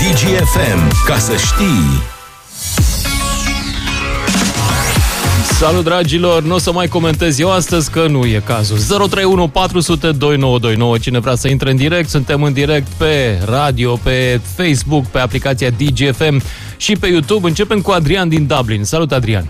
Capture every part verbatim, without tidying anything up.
D G F M, ca să știi. Salut, dragilor! Nu o să mai comentez eu astăzi, că nu e cazul. zero trei unu patru zero zero doi nouă doi nouă. Cine vrea să intre în direct, suntem în direct pe radio, pe Facebook, pe aplicația D G F M și pe YouTube. Începem cu Adrian din Dublin. Salut, Adrian!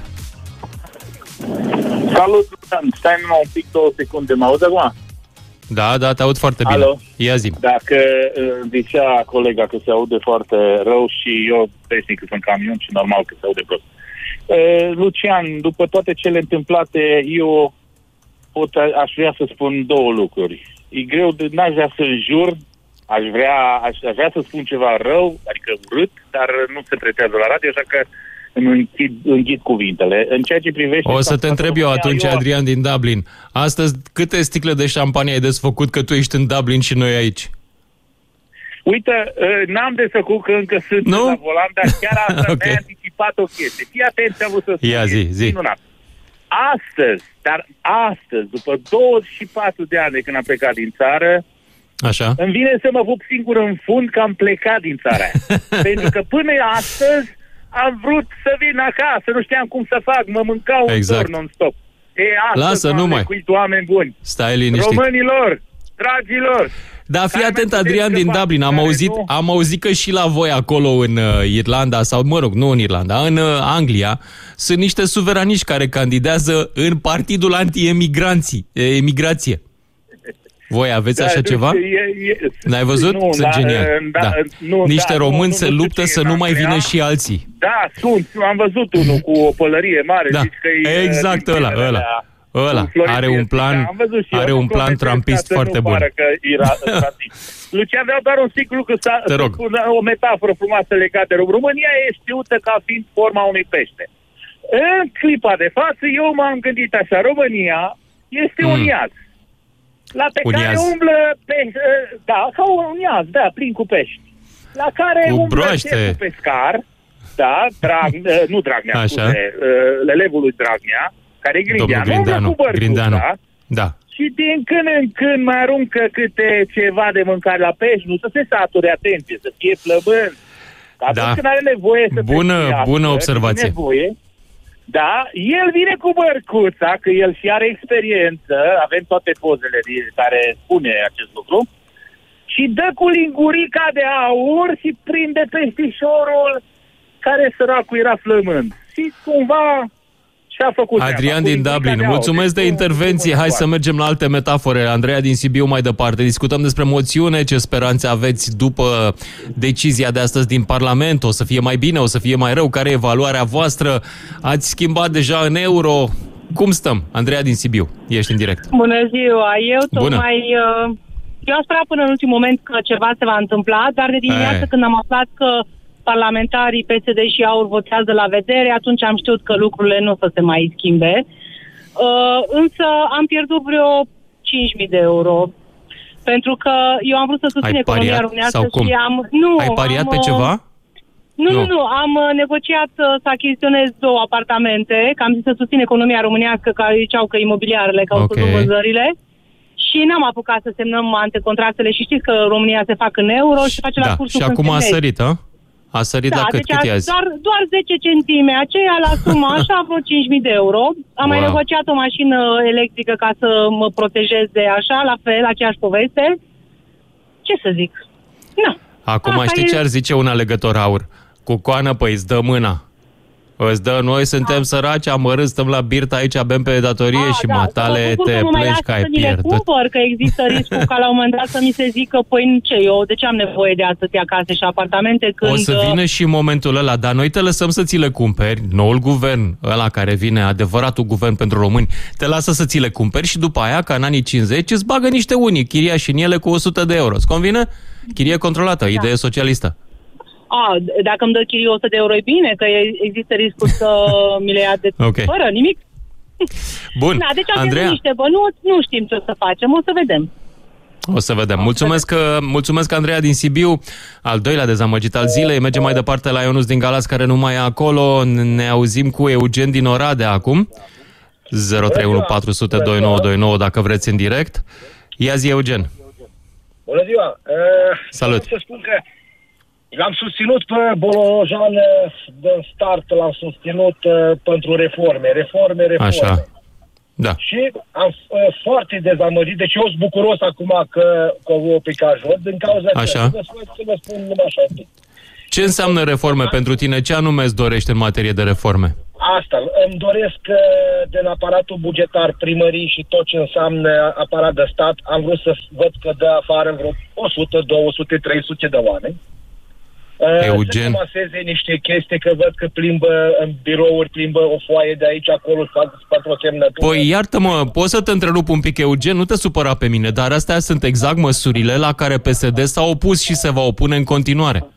Salut, stai numai un pic, două secunde, mă auzi acum? Da, da, te aud foarte bine. Alo? Ia zi. Dacă uh, zicea colega că se aude foarte rău și eu pesnic că sunt camion și normal că se aude prost. Uh, Lucian, după toate cele întâmplate, eu pot, aș vrea să spun două lucruri. E greu, de, n-aș vrea să jur, aș vrea, aș, aș vrea să spun ceva rău, adică urât, dar nu se pretează la radio, așa că îmi închid, înghid cuvintele. În ceea ce privește... O să te întreb eu atunci, eu... Adrian din Dublin. Astăzi, câte sticle de șampanie ai desfăcut că tu ești în Dublin și noi aici? Uite, n-am desfăcut că încă sunt nu? la volan, dar chiar asta okay. mi-a anticipat o chestie. Fii atent ce am vrut să spun. Ia zi, zi. Minunat. Astăzi, dar astăzi, după douăzeci și patru de ani de când am plecat din țară, așa, îmi vine să mă pup singur în fund că am plecat din țara aia. Pentru că până astăzi am vrut să vin acasă, nu știam cum să fac, mă mâncau un exact. dor non-stop. E, astăzi lasă, m-am numai. lecuit, oameni buni. Stai liniștit. Românilor, dragilor. Da, fii atent, Adrian din Dublin. Am auzit, am auzit că și la voi acolo în uh, Irlanda, sau mă rog, nu în Irlanda, în uh, Anglia, sunt niște suveraniști care candidează în partidul anti-emigranții, emigrație. Voi aveți da, așa ceva? E, e, N-ai văzut? nu, sunt da, geniali. Da, Da. nu, Niște da, români nu, se nu luptă să nu mai vină și alții. Da, sunt. Am văzut unul cu o pălărie mare. Da. Zici că exact ăla, ăla. Ăla are un plan, are un plan trumpist foarte bun. Lucian, vreau doar un singur lucru, să spun o metaforă frumoasă legată de România e știută ca fiind forma unui pește. În clipa de față, eu m-am gândit așa, România este mm. un iaz. La pe un care iaz. umblă pești, da, ca un iaz, da, plin cu pești. La care cu umblă broaște. pescar, da, Drag, nu Dragnea, așa. scuze, elevul lui Dragnea, care e Grindeanu, Grindeanu, cu bărcuța, Grindeanu. Da. Și din când în când mai aruncă câte ceva de mâncare la pești, nu să se sature, atenție, să fie flămând. Atunci da. când are nevoie să bună, pescuiască, bună observație. Nevoie, da, el vine cu bărcuța, că el și are experiență, avem toate pozele care spune acest lucru, și dă cu lingurica de aur și prinde peștișorul care săracul era flămând. Și cumva... Și-a făcut Adrian din Dublin, mulțumesc de intervenție. Hai să mergem la alte metafore. Andreea din Sibiu mai departe. Discutăm despre moțiune, ce speranțe aveți după decizia de astăzi din Parlament. O să fie mai bine, o să fie mai rău? Care e evaluarea voastră? Ați schimbat deja în euro? Cum stăm? Andreea din Sibiu, ești în direct. Bună ziua! Eu tocmai... Bună. Eu speram până în ultimul moment că ceva se va întâmpla, dar de dimineață când am aflat că parlamentarii P S D și AUR votează la vedere, atunci am știut că lucrurile nu o să se mai schimbe. Uh, însă am pierdut vreo cinci mii de euro. Pentru că eu am vrut să susțin economia românească și am... Nu, Ai pariat am, pe ceva? Nu, nu, nu. Am negociat să achiziționez două apartamente, că am zis să susțin economia românească, că ziceau că imobiliarele, că au okay. scăzut vânzările. Și n-am apucat să semnăm antecontractele și știți că România se fac în euro și face da. la cursul. Și acum a sărit, a? A sărit da, la cât, deci cât e azi? Doar, doar zece centime, aceea la suma așa vreo cinci mii de euro. Am wow. mai negociat o mașină electrică ca să mă protejeze așa, la fel, aceeași poveste. Ce să zic? Nu. Acum asta știi e... ce ar zice un alegător AUR? Cu coană, păi îți dă mâna. Îți dă, noi suntem ah. săraci, amărâți, stăm la birtă aici, avem pe datorie ah, și da, matale te pleci că ai pierdut. Cumpăr, că există riscul ca la un moment dat să mi se zică, păi ce, eu de ce am nevoie de atâtea case și apartamente când... O să vină și momentul ăla, dar noi te lăsăm să ți le cumperi, noul guvern, ăla care vine, adevăratul guvern pentru români, te lasă să ți le cumperi și după aia, ca în anii cincizeci, îți bagă niște unii, chiriași în ele cu o sută de euro. Îți convine? Chirie controlată, da. Idee socialistă. A, dacă îmi dă chirie o sută de euro e bine, că există riscul să mi le ia de okay. fără nimic. Bun, da, deci am Andreea. niște bănuți, nu știm ce o să facem, o să vedem. O să vedem. Mulțumesc, mulțumesc Andreea din Sibiu, al doilea dezamăgit al zilei. Mergem mai departe la Ionuț din Galați, care nu mai e acolo. Ne auzim cu Eugen din Oradea acum. zero trei unu patru zero zero doi nouă doi nouă dacă vreți în direct. Ia zi, Eugen. Bună ziua! Uh, Salut! Să spun că L-am susținut pe Bolojan de start, l-am susținut uh, pentru reforme, reforme, reforme. Așa. Da. Și am uh, foarte dezamăgit, deci eu sunt bucuros acum că, că o pica jos, din cauza că, să vă, să vă spun numai așa. Ce înseamnă reforme a? pentru tine? Ce anume îți dorești în materie de reforme? Asta, îmi doresc din aparatul bugetar, primării și tot ce înseamnă aparat de stat, am vrut să văd că dă afară vreo o sută, două sute, trei sute de oameni. Eugen. Să comaseze niște chestii, că văd că plimbă în birouri, plimbă o foaie de aici, acolo, fac patru semnături. Păi iartă-mă, poți să te întrerup un pic, Eugen, nu te supăra pe mine, dar astea sunt exact măsurile la care P S D s-a opus și se va opune în continuare.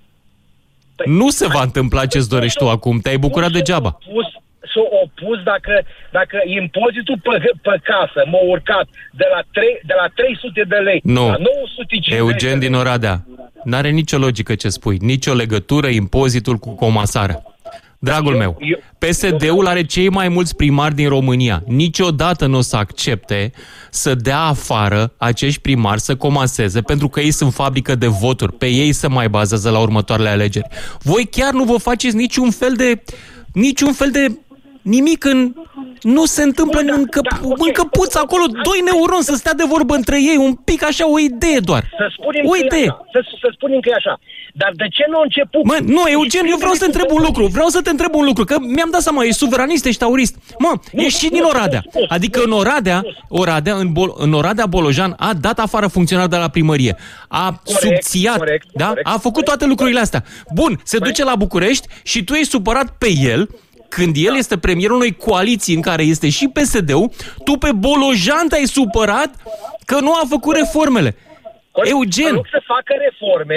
Păi, nu se va întâmpla ce-ți dorești tu acum, te-ai bucurat degeaba. Opus, s-a opus dacă, dacă impozitul pe, pe casă m-a urcat de la, trei, de la trei sute de lei nu. la nouă sute cincizeci. Eugen din Oradea, n-are nicio logică ce spui, nicio legătură impozitul cu comasarea. Dragul eu, meu, eu, P S D-ul are cei mai mulți primari din România. Niciodată nu o să accepte să dea afară acești primari să comaseze, pentru că ei sunt fabrică de voturi. Pe ei se mai bazează la următoarele alegeri. Voi chiar nu vă faceți niciun fel de... niciun fel de... nimic în... Nu se întâmplă Bun, în, căp- da, okay, în căpuță okay, acolo, doi neuroni să stea de vorbă între ei, un pic așa, o idee doar. Să spunem o că idee. E așa. Să, să spunem că e așa. Dar de ce nu a început? Mă, nu, Eugen, eu vreau să te întreb un lucru, vreau să te întreb un lucru, că mi-am dat seama, ești suveranist, ești taurist. Mă, nu, ești și din Oradea. Adică în Oradea, Oradea în, Bol- în Oradea Bolojan a dat afară funcționari de la primărie. A corect, subțiat, corect, da? Corect, a făcut toate lucrurile astea. Bun, se duce la București și tu ești supărat pe el, când el este premierul unei coaliții în care este și P S D-ul, tu pe Bolojan te-ai supărat că nu a făcut reformele. Corect. Eugen. În loc să facă reforme...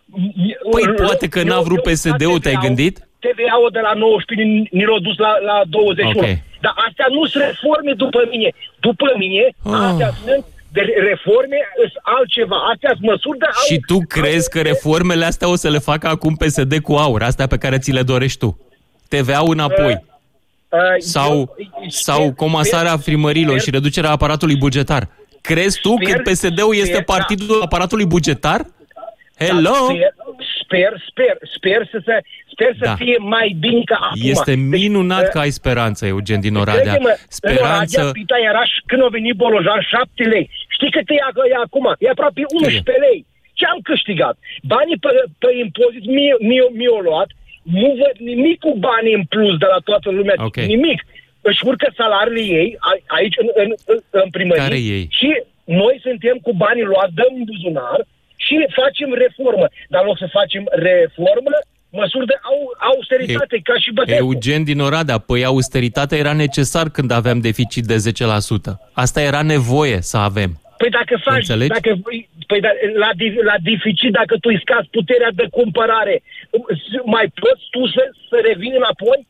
Păi poate că n-a vrut P S D-ul, te-ai gândit? T V A-ul de la nouăsprezece ni l-a dus la, la douăzeci și unu. Okay. Dar astea nu sunt reforme după mine. După mine, oh. astea sunt de reforme, sunt altceva. Astea sunt măsuri de... Și tu crezi că reformele astea o să le facă acum P S D cu aur, astea pe care ți le dorești tu? T V A-ul înapoi. Uh, uh, sau, eu, sau sper, comasarea primărilor și reducerea aparatului bugetar. Crezi tu sper, că P S D-ul este sper, partidul da. aparatului bugetar? Hello? Da, sper, sper, sper, sper să, se, sper să da. fie mai bine ca acum. Este minunat deci, că ai speranță, Eugen din Oradea. Speranță... În Oradea, Iaraș, când a venit Bolojan, șapte lei. Știi cât e, e acum? E aproape unsprezece lei. Ce am câștigat? Banii pe, pe impozit mi-au mi, mi luat. Nu văd nimic cu banii în plus de la toată lumea, okay. nimic. Își urcă salariile ei aici în, în, în primărie. Care ei? Și noi suntem cu banii luați, dăm în buzunar și facem reformă. Dar în loc să facem reformă, măsuri de au, austeritate, e, ca și Bătescu. Eugen din Oradea, păi austeritatea era necesar când aveam deficit de zece la sută. Asta era nevoie să avem. Păi dacă faci, dacă, păi la, la deficit, dacă tu îi scazi puterea de cumpărare, mai poți tu să, să revii înapoi?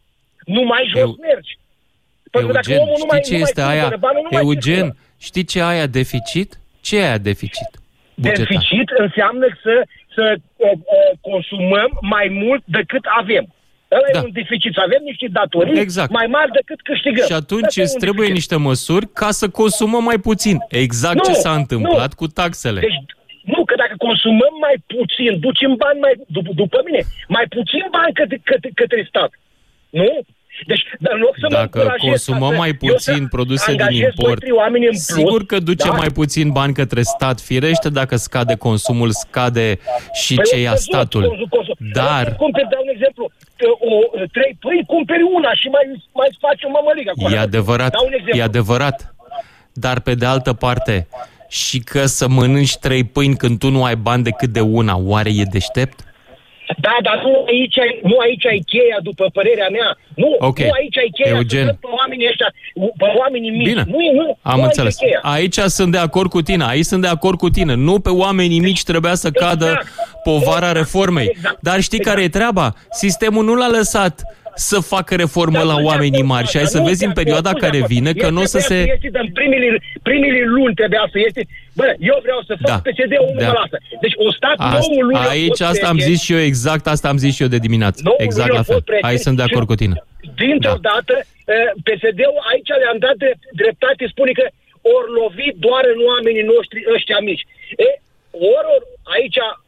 Nu mai jos Eu, mergi. Pentru Eugen, dacă omul nu mai, ce nu este mai aia? Bani, nu Eugen, mai știi ce e aia deficit? Ce e aia deficit? Bugetar. Deficit înseamnă să, să uh, uh, consumăm mai mult decât avem. Ăla da. e un deficit. Să avem niște datorii exact. mai mari decât câștigăm. Și atunci îți trebuie deficit. niște măsuri ca să consumăm mai puțin. Exact nu, ce s-a întâmplat nu. cu taxele. Deci, nu, că dacă consumăm mai puțin, ducem bani mai, dup- după mine, mai puțin bani către, către, către stat. Nu? Deci, în loc să Dacă mă consumăm mai puțin produse din import, sigur că duce da? mai puțin bani către stat, firește, dacă scade consumul, scade și păi ce ia statul. Consum, consum. Dar... Cumperi, dau un exemplu, o, trei pâini, cumperi una și mai, mai faci o mămăligă acolo. E adevărat, e adevărat. Dar pe de altă parte, și că să mănânci trei pâini când tu nu ai bani decât de una, oare e deștept? Da, dar nu aici, nu aici ai cheia, după părerea mea. Nu, okay. nu aici ai cheia, Eugen. pe oamenii ăștia, pe oamenii mici. Bine, nu, nu, am nu înțeles. Aici sunt de acord cu tine, aici sunt de acord cu tine. Nu pe oamenii mici trebuia să cadă exact. povara exact. reformei. Exact. Dar știi exact. care e treaba? Sistemul nu l-a lăsat să facă reformă da, la oamenii mari și hai să vezi în perioada care vine că nu o să se... Este în primele, primele luni trebuia să este... Bă, eu vreau să fac da. P S D-ul, nu mă lasă. Deci o stat nouă luni... Aici asta am zis și eu, exact asta am zis și eu de dimineață. Exact la fel. Aici sunt de acord cu tine. Dintr-o da. dată, P S D-ul aici le-am dat dreptate, spune că ori lovit doar în oamenii noștri ăștia mici. E, ori, ori aici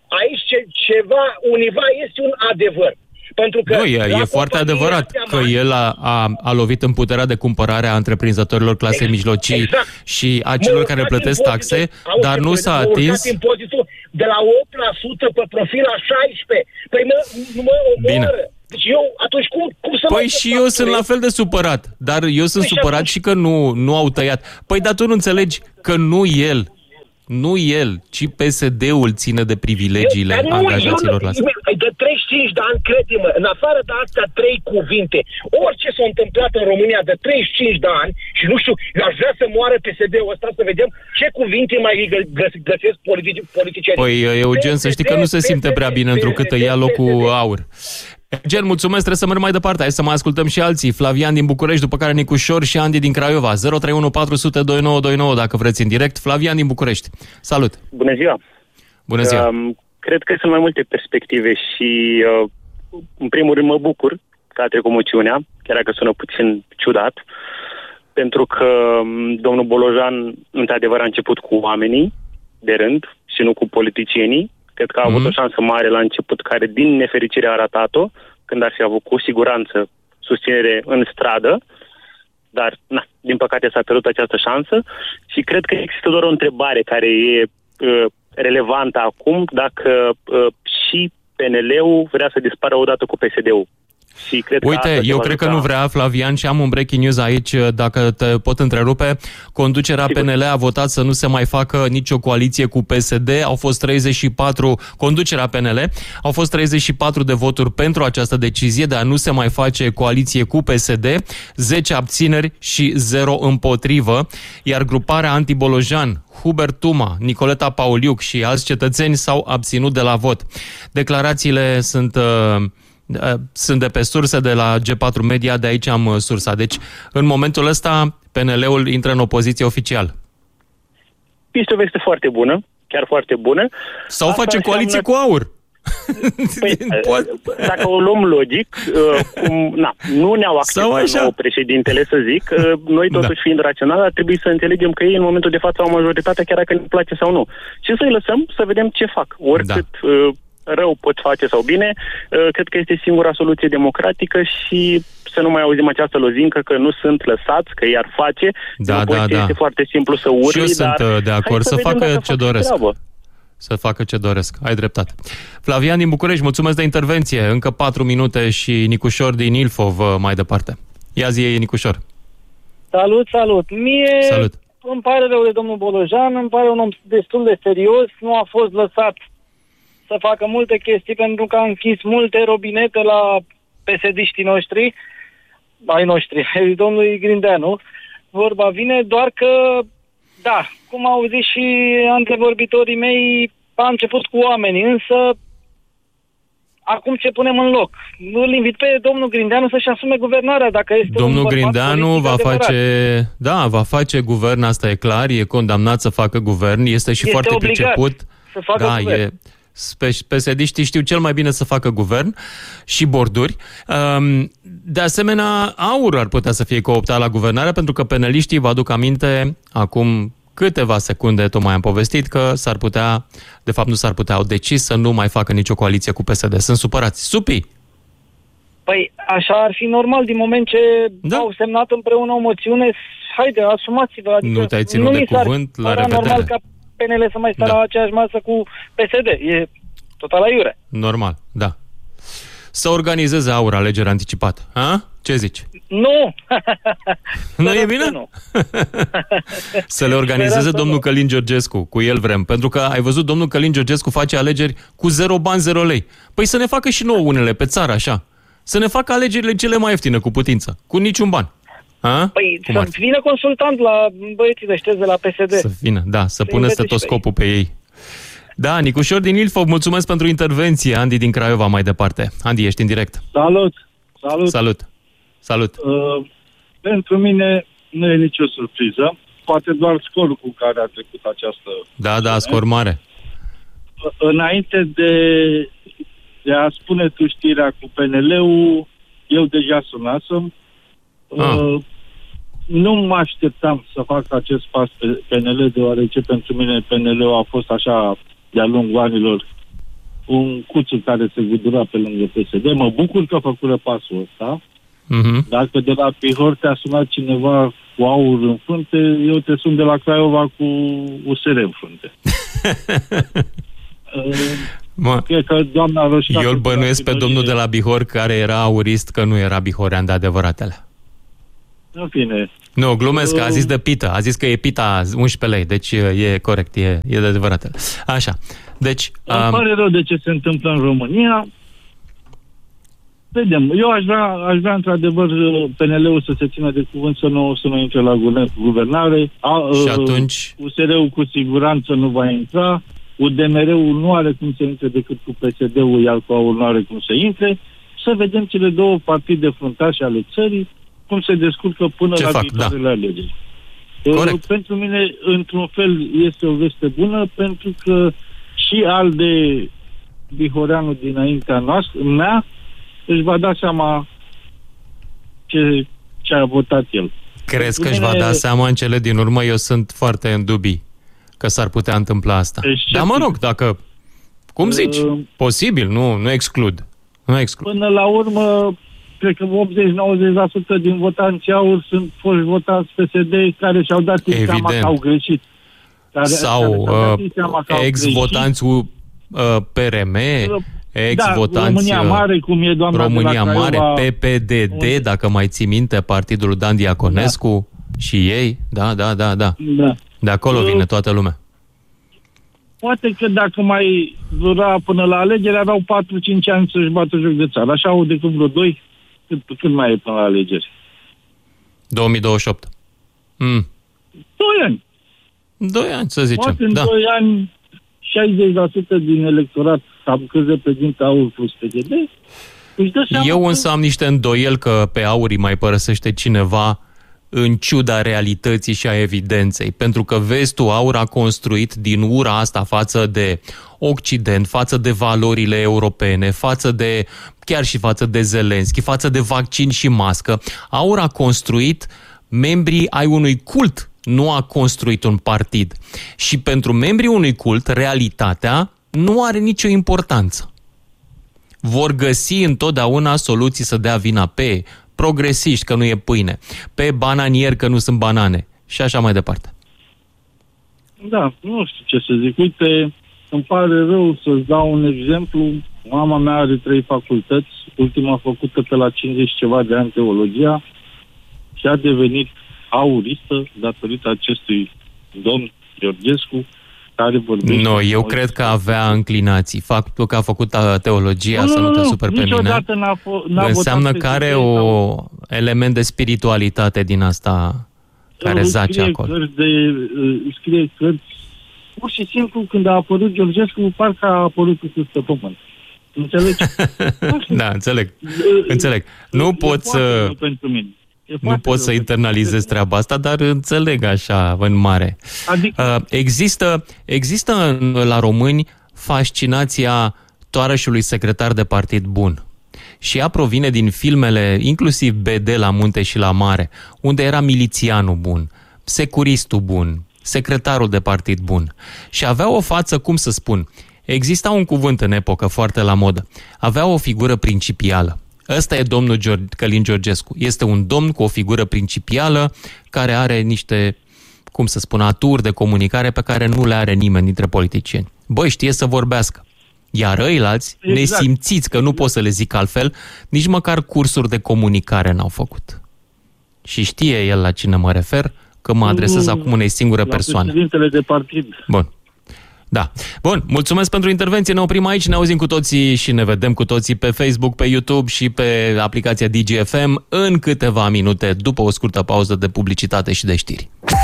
aici ce, ceva, univa este un adevăr. Pentru că nu, e, e foarte adevărat că mari, el a, a, a lovit în puterea de cumpărare a întreprinzătorilor clasei exact, mijlocii exact. și a celor care plătesc taxe, dar nu s-a atins... impozitul de la opt la sută pe profil la șaisprezece la sută. Păi mă, mă omoară. Deci eu, atunci cum, cum să... Păi și eu sunt la fel de supărat, dar eu sunt păi supărat și, și că nu, nu au tăiat. Păi dar tu nu înțelegi că nu el... Nu el, ci P S D-ul ține de privilegiile eu, angajaților la stat. De treizeci și cinci de ani, crede-mă, în afară de astea trei cuvinte, orice s-a întâmplat în România de treizeci și cinci de ani, și nu știu, eu aș vrea să moară P S D-ul ăsta, să vedem ce cuvinte mai găsesc politicienii. Păi, Eugen, să știi că nu se simte prea bine întrucât ia locul aur. Eugen, mulțumesc, trebuie să mergem mai departe. Hai să mai ascultăm și alții. Flavian din București, după care Nicușor și Andy din Craiova. zero trei unu patru zero zero doi nouă doi nouă dacă vreți în direct. Flavian din București. Salut! Bună ziua! Bună ziua! Uh, cred că sunt mai multe perspective și, uh, în primul rând, mă bucur că a trecut moțiunea, chiar dacă sună puțin ciudat, pentru că um, domnul Bolojan, într-adevăr, a început cu oamenii de rând și nu cu politicienii. Cred că a avut mm-hmm. o șansă mare la început, care din nefericire a ratat-o, când ar fi avut cu siguranță susținere în stradă, dar, na, din păcate s-a pierdut această șansă și cred că există doar o întrebare care e uh, relevantă acum, dacă uh, și P N L-ul vrea să dispară odată cu P S D-ul. Și cred Uite, că eu cred că nu vrea, Flavian, și am un breaking news aici, dacă te pot întrerupe. Conducerea Sigur. P N L a votat să nu se mai facă nicio coaliție cu P S D. Au fost treizeci și patru, conducerea P N L, au fost treizeci și patru de voturi pentru această decizie de a nu se mai face coaliție cu P S D, zece abțineri și zero împotrivă, iar gruparea anti-Bolojan, Hubert Tuma, Nicoleta Pauliuc și alți cetățeni s-au abținut de la vot. Declarațiile sunt... Uh, Sunt de pe surse de la G patru Media, de aici am sursa. Deci, în momentul ăsta, P N L-ul intră în opoziție oficial. Este o veste foarte bună, chiar foarte bună. Sau Asta face coaliție înseamnă... cu aur. Păi, dacă o luăm logic, cum, na, nu ne-au acceptat nou președintele, să zic, noi totuși da. fiind raționali, ar trebui să înțelegem că ei în momentul de față au majoritatea, chiar dacă ne place sau nu. Și să-i lăsăm să vedem ce fac. Oricât... Da. rău pot face sau bine, cred că este singura soluție democratică și să nu mai auzim această lozincă că nu sunt lăsați, că i-ar face. Da, da, da. Este foarte simplu să urli, și eu dar sunt de acord să, să facă ce doresc. Treabă. Să facă ce doresc. Ai dreptate. Flavian din București, mulțumesc de intervenție. Încă patru minute și Nicușor din Ilfov mai departe. Ia zi, Nicușor. Salut, salut. Mie salut. Îmi pare rău de domnul Bolojan, îmi pare un om destul de serios, nu a fost lăsat să facă multe chestii pentru că a închis multe robinete la P S D-știi noștri, ai noștri, domnului Grindeanu. Vorba vine, doar că, da, cum au zis și antevorbitorii mei, a început cu oamenii, însă acum ce punem în loc? Îl invit pe domnul Grindeanu să-și asume guvernarea, dacă este domnul un Grindeanu va adevărat. face, da, va face guvern, asta e clar, e condamnat să facă guvern, este și este foarte priceput. Să facă da, guvern. E P S D-știi știu cel mai bine să facă guvern și borduri. De asemenea, AUR ar putea să fie cooptat la guvernare, pentru că peneliștii, vă aduc aminte, acum câteva secunde tocmai am povestit că s-ar putea, de fapt nu s-ar putea, au decis să nu mai facă nicio coaliție cu P S D. Sunt supărați. Supii! Păi așa ar fi normal, din moment ce da. au semnat împreună o moțiune, haide, asumați-vă. Adică nu te-ai ținut de cuvânt, la revedere. Normal ca P N L să mai stea da. la aceeași masă cu P S D. E total aiure. Normal, da. Să organizeze AUR alegeri anticipate. Ha? Ce zici? Nu! Nu e bine? Nu. Să le organizeze domnul nu. Călin Georgescu, cu el vrem. Pentru că ai văzut, domnul Călin Georgescu face alegeri cu zero bani, zero lei. Păi să ne facă și nouă unele pe țară, așa. Să ne facă alegerile cele mai ieftine, cu putință. Cu niciun ban. Ha? Păi Cum să vină consultant la băieții deșteți de la P S D. Să vină, da, să, să pună stetoscopul pe ei. Da, Nicușor din Ilfov, mulțumesc pentru intervenție. Andy din Craiova mai departe. Andy, ești în direct. Salut! Salut! Salut! Salut! Uh, pentru mine nu e nicio surpriză. Poate doar scorul cu care a trecut această... Da, da, scor mare. Uh, înainte de, de a spune tu știrea cu P N L-ul, eu deja sunasem. Uh, nu mă așteptam să fac acest pas pe P N L, deoarece pentru mine P N L-ul a fost așa de-a lungul anilor un cuțu care se gudura pe lângă P S D. Mă bucur că a făcut pasul ăsta. Uh-huh. Dacă de la Bihor te-a sunat cineva cu aur în frunte, eu te sun de la Craiova cu U S R în frunte. Mă, cred că doamna Roșca... Eu îl bănuiesc pe domnul de la Bihor care era aurist, că nu era bihorean de adevăratele. În fine. Nu, glumesc, că a zis de pită. A zis că e pita unsprezece lei, deci e corect, e, e de adevăratele. Așa, deci... Îmi um... pare rău de ce se întâmplă în România. Vedem. Eu aș vrea, aș vrea într-adevăr P N L-ul să se țină de cuvânt, să nu, să nu intre la guvernare. A, și atunci... U S R-ul cu siguranță nu va intra. U D M R-ul nu are cum să intre decât cu P S D-ul, iar cu A U R nu are cum să intre. Să vedem cele două partide fruntașe ale țării cum se descurcă până ce la fac, viitoarele da. alegeri. Corect. Pentru mine, într-un fel, este o veste bună, pentru că și al de Bihoreanu dinaintea noastră, mea, își va da seama ce, ce a votat el. Crezi că își va da seama în cele din urmă? Eu sunt foarte în dubii că s-ar putea întâmpla asta. Dar mă rog, dacă... Cum zici? Uh, Posibil, nu, nu exclud. Nu exclud. Până la urmă, cred că optzeci-nouăzeci la sută din votanții AUR sunt foști votanți P S D care și-au dat seama că au greșit. Care, Sau care uh, ex-votanți uh, P R M, ex-votanți da, România Mare, cum e doamna România de la Mare, Craiova, P P D D, unde? Dacă mai ții minte, partidul Dan Diaconescu da. și ei. Da, da, da, da. da. De acolo vine toată lumea. Poate că dacă mai dura până la alegeri, aveau patru-cinci ani să-și bată joc de țară. Așa au decât vreo doi. Cât, cât mai e până la alegeri? două mii douăzeci și opt. Mm. Doi ani. Doi ani, să zicem. Poate în da. doi ani șaizeci la sută din electorat, am cât reprezintă A U R plus P S D. Eu însă am niște îndoieli că pe AUR îi mai părăsește cineva în ciuda realității și a evidenței. Pentru că, vezi tu, AUR a construit din ura asta față de Occident, față de valorile europene, față de, chiar și față de Zelenski, față de vaccin și mască. AUR a construit membrii ai unui cult, nu a construit un partid. Și pentru membrii unui cult, realitatea nu are nicio importanță. Vor găsi întotdeauna soluții să dea vina pe progresiști, că nu e pâine, pe bananieri, că nu sunt banane și așa mai departe. Da, nu știu ce să zic. Uite, îmi pare rău să-ți dau un exemplu. Mama mea are trei facultăți, ultima făcută pe la cincizeci ceva de ani teologia și a devenit auristă datorită acestui domn Georgescu care vorbește... Nu, eu cred că avea înclinații. Faptul că a făcut teologia, nu, să nu te superi pe mine, n-a fo- n-a înseamnă că are o element de spiritualitate din asta care zace acolo. Cărți de, uh, scrie cărți. Pur și simplu, când a apărut Georgescu, parcă a apărut cu pe pământ. Înțelegi? Da, înțeleg. înțeleg. Nu pot să... pentru mine. Nu pot să internalizez treaba asta, dar înțeleg așa, în mare. Adică... Există, există la români fascinația toarășului secretar de partid bun. Și ea provine din filmele, inclusiv B D la munte și la mare, unde era milițianul bun, securistul bun, secretarul de partid bun. Și avea o față, cum să spun, exista un cuvânt în epocă foarte la modă, avea o figură principială. Ăsta e domnul George, Călin Georgescu. Este un domn cu o figură principială care are niște, cum să spun, aturi de comunicare pe care nu le are nimeni dintre politicieni. Băi, știe să vorbească. Iar ăilalți, exact, nesimțiți, că nu pot să le zic altfel, nici măcar cursuri de comunicare n-au făcut. Și știe el la cine mă refer, că mă adresez mm, acum unei singure la persoane. Președintele de partid. Bun. Da. Bun, mulțumesc pentru intervenție, ne oprim aici, ne auzim cu toții și ne vedem cu toții pe Facebook, pe YouTube și pe aplicația D G F M în câteva minute, după o scurtă pauză de publicitate și de știri.